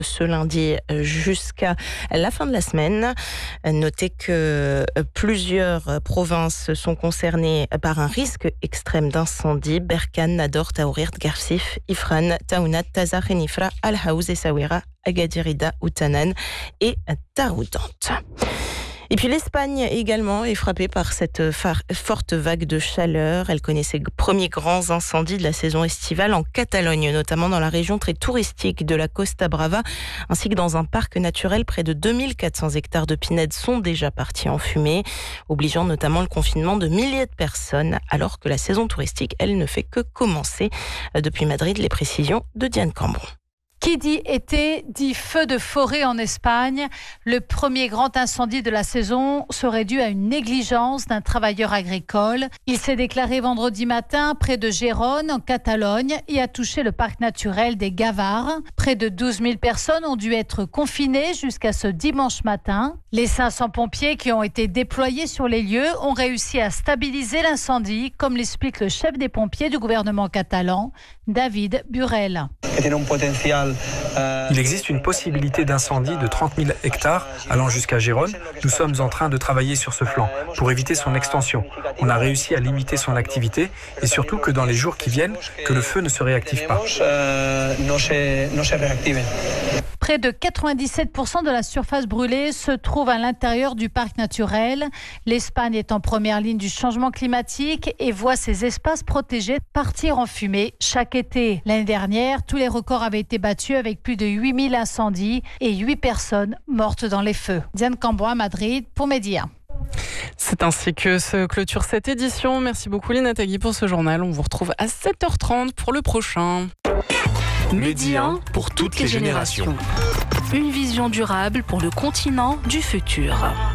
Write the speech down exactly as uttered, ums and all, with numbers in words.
ce lundi jusqu'à la fin de la semaine. Notez que plusieurs provinces sont concernées par un risque extrême d'incendie. Berkane, Nador, Taourirt, Garsif, Ifran, Taounat, Tazar, Nifra, Al-Haouz, Essaouira, Agadirida, Outanan et Taroudant. Et puis l'Espagne également est frappée par cette forte vague de chaleur. Elle connaît ses premiers grands incendies de la saison estivale en Catalogne, notamment dans la région très touristique de la Costa Brava, ainsi que dans un parc naturel. Près de deux mille quatre cents hectares de pinèdes sont déjà partis en fumée, obligeant notamment le confinement de milliers de personnes, alors que la saison touristique, elle, ne fait que commencer. Depuis Madrid, les précisions de Diane Cambon. Qui dit été, dit feu de forêt en Espagne. Le premier grand incendie de la saison serait dû à une négligence d'un travailleur agricole. Il s'est déclaré vendredi matin près de Gérone, en Catalogne, et a touché le parc naturel des Gavars. Près de douze mille personnes ont dû être confinées jusqu'à ce dimanche matin. Les cinq cents pompiers qui ont été déployés sur les lieux ont réussi à stabiliser l'incendie, comme l'explique le chef des pompiers du gouvernement catalan, David Burel. Il existe une possibilité d'incendie de trente mille hectares allant jusqu'à Gérone. Nous sommes en train de travailler sur ce flanc pour éviter son extension. On a réussi à limiter son activité et surtout que dans les jours qui viennent, que le feu ne se réactive pas. Près de quatre-vingt-dix-sept pour cent de la surface brûlée se trouve à l'intérieur du parc naturel. L'Espagne est en première ligne du changement climatique et voit ses espaces protégés partir en fumée chaque été. L'année dernière, tous les records avaient été battus avec plus de huit mille incendies et huit personnes mortes dans les feux. Diane Cambon à Madrid pour Média. C'est ainsi que se clôture cette édition. Merci beaucoup Lina Tagui pour ce journal. On vous retrouve à sept heures trente pour le prochain. Média pour toutes les générations. Une vision durable pour le continent du futur.